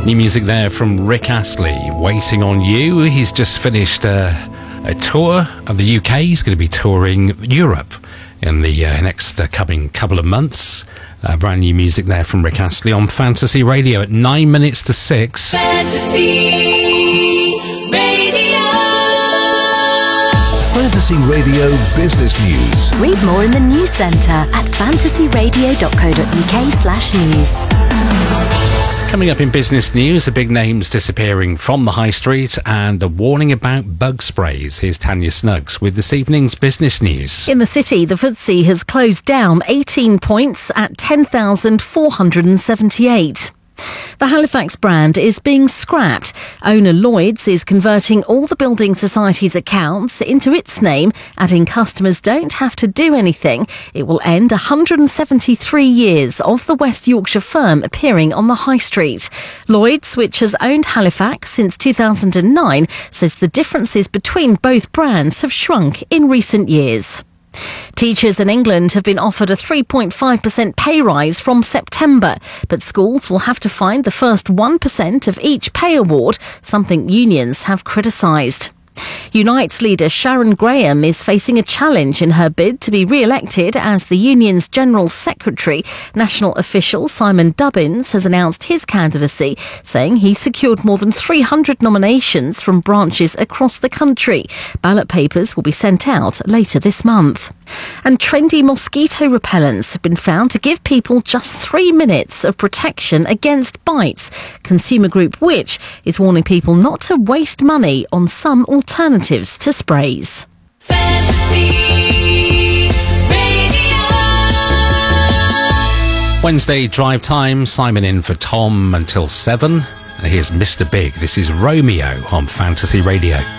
New music there from Rick Astley, Waiting on You. He's just finished a tour of the UK. He's going to be touring Europe in the next coming couple of months. Brand new music there from Rick Astley on Fantasy Radio at 9 minutes to 6. Fantasy Radio. Fantasy Radio Business News. Read more in the news centre at fantasyradio.co.uk/news. Coming up in business news, the big names disappearing from the high street and a warning about bug sprays. Here's Tanya Snuggs with this evening's business news. In the city, the FTSE has closed down 18 points at 10,478. The Halifax brand is being scrapped. Owner Lloyds is converting all the Building Society's accounts into its name, adding customers don't have to do anything. It will end 173 years of the West Yorkshire firm appearing on the high street. Lloyds, which has owned Halifax since 2009, says the differences between both brands have shrunk in recent years. Teachers in England have been offered a 3.5% pay rise from September, but schools will have to find the first 1% of each pay award, something unions have criticised. Unite's leader Sharon Graham is facing a challenge in her bid to be re-elected as the union's General Secretary. National official Simon Dubbins has announced his candidacy, saying he secured more than 300 nominations from branches across the country. Ballot papers will be sent out later this month. And trendy mosquito repellents have been found to give people just 3 minutes of protection against bites. Consumer group Which is warning people not to waste money on some alternatives to sprays. Fantasy Radio. Wednesday drive time, Simon in for Tom until 7. Here's Mr. Big. This is Romeo on Fantasy Radio.